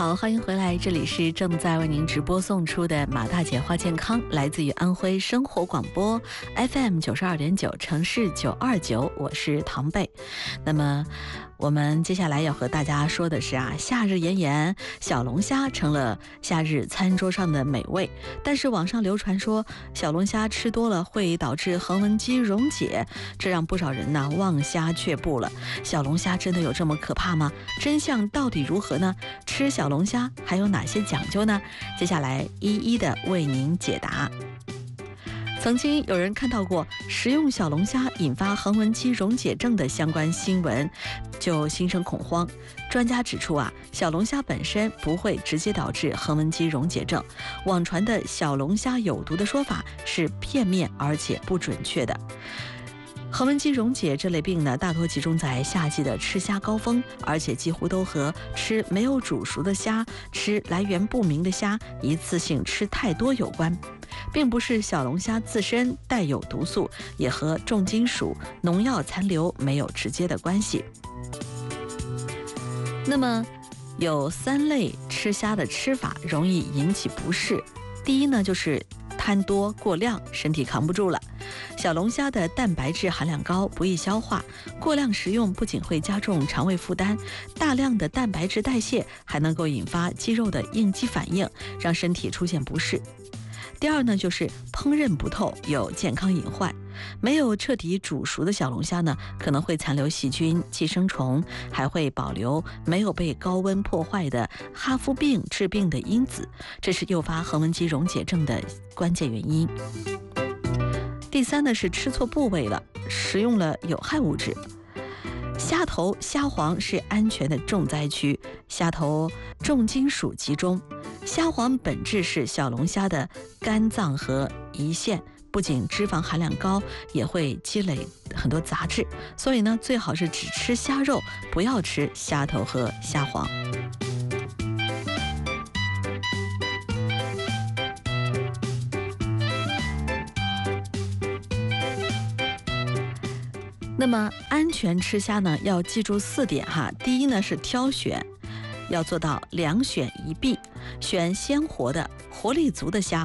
好，欢迎回来，这里是正在为您直播送出的马大姐话健康，来自于安徽生活广播 FM 92.9城市929，我是唐贝。那么我们接下来要和大家说的是夏日炎炎，小龙虾成了夏日餐桌上的美味，但是网上流传说小龙虾吃多了会导致横纹肌溶解，这让不少人望虾却步了。小龙虾真的有这么可怕吗？真相到底如何呢？吃小龙虾还有哪些讲究呢？接下来一一的为您解答。曾经有人看到过食用小龙虾引发横纹肌溶解症的相关新闻，就心生恐慌。专家指出小龙虾本身不会直接导致横纹肌溶解症，网传的小龙虾有毒的说法是片面而且不准确的。横纹肌溶解这类病呢，大多集中在夏季的吃虾高峰，而且几乎都和吃没有煮熟的虾、吃来源不明的虾、一次性吃太多有关，并不是小龙虾自身带有毒素，也和重金属、农药残留没有直接的关系。那么，有3类吃虾的吃法容易引起不适。第一呢，就是贪多过量，身体扛不住了。小龙虾的蛋白质含量高，不易消化，过量食用不仅会加重肠胃负担，大量的蛋白质代谢还能够引发肌肉的应激反应，让身体出现不适。第二呢，就是烹饪不透，有健康隐患。没有彻底煮熟的小龙虾呢，可能会残留细菌、寄生虫，还会保留没有被高温破坏的哈夫病致病的因子，这是诱发横纹肌溶解症的关键原因。第三呢，是吃错部位了，食用了有害物质。虾头、虾黄是安全的重灾区，虾头重金属集中，虾黄本质是小龙虾的肝脏和胰腺，不仅脂肪含量高，也会积累很多杂质，所以呢，最好是只吃虾肉，不要吃虾头和虾黄。那么安全吃虾呢，要记住4点第一呢，是挑选，要做到2选1避，选鲜活的活力足的虾，